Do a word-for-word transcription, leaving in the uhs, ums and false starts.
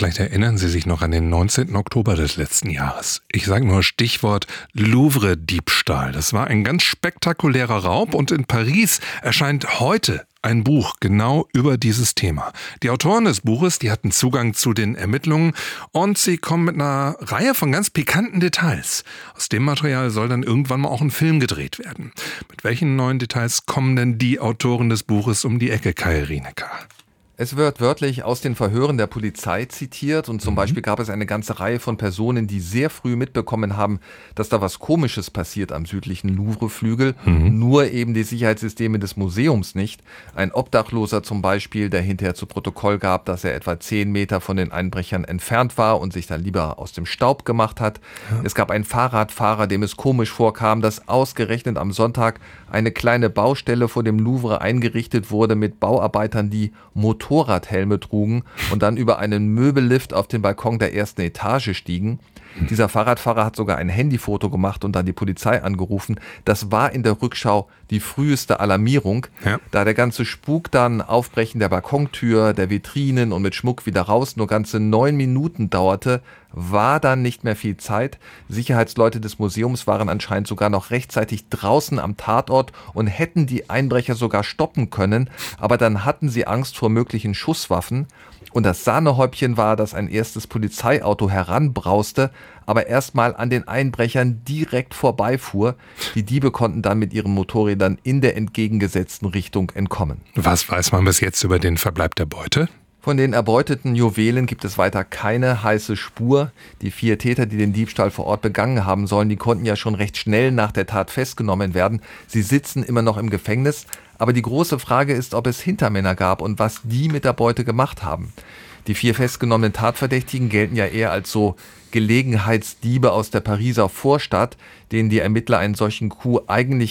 Vielleicht erinnern Sie sich noch an den neunzehnten Oktober des letzten Jahres. Ich sage nur Stichwort Louvre-Diebstahl. Das war ein ganz spektakulärer Raub und in Paris erscheint heute ein Buch genau über dieses Thema. Die Autoren des Buches, die hatten Zugang zu den Ermittlungen und sie kommen mit einer Reihe von ganz pikanten Details. Aus dem Material soll dann irgendwann mal auch ein Film gedreht werden. Mit welchen neuen Details kommen denn die Autoren des Buches um die Ecke, Kai Rieneka? Es wird wörtlich aus den Verhören der Polizei zitiert und zum Mhm. Beispiel gab es eine ganze Reihe von Personen, die sehr früh mitbekommen haben, dass da was Komisches passiert am südlichen Louvre-Flügel, Mhm. nur eben die Sicherheitssysteme des Museums nicht. Ein Obdachloser zum Beispiel, der hinterher zu Protokoll gab, dass er etwa zehn Meter von den Einbrechern entfernt war und sich dann lieber aus dem Staub gemacht hat. Ja. Es gab einen Fahrradfahrer, dem es komisch vorkam, dass ausgerechnet am Sonntag eine kleine Baustelle vor dem Louvre eingerichtet wurde mit Bauarbeitern, die Motorradhelme trugen und dann über einen Möbellift auf den Balkon der ersten Etage stiegen. Dieser Fahrradfahrer hat sogar ein Handyfoto gemacht und dann die Polizei angerufen. Das war in der Rückschau die früheste Alarmierung. Ja. Da der ganze Spuk dann Aufbrechen der Balkontür, der Vitrinen und mit Schmuck wieder raus nur ganze neun Minuten dauerte, war dann nicht mehr viel Zeit. Sicherheitsleute des Museums waren anscheinend sogar noch rechtzeitig draußen am Tatort und hätten die Einbrecher sogar stoppen können, aber dann hatten sie Angst vor möglichen Schusswaffen. Und das Sahnehäubchen war, dass ein erstes Polizeiauto heranbrauste, aber erstmal an den Einbrechern direkt vorbeifuhr. Die Diebe konnten dann mit ihren Motorrädern in der entgegengesetzten Richtung entkommen. Was weiß man bis jetzt über den Verbleib der Beute? Von den erbeuteten Juwelen gibt es weiter keine heiße Spur. Die vier Täter, die den Diebstahl vor Ort begangen haben sollen, die konnten ja schon recht schnell nach der Tat festgenommen werden. Sie sitzen immer noch im Gefängnis. Aber die große Frage ist, ob es Hintermänner gab und was die mit der Beute gemacht haben. Die vier festgenommenen Tatverdächtigen gelten ja eher als so Gelegenheitsdiebe aus der Pariser Vorstadt, denen die Ermittler einen solchen Coup eigentlich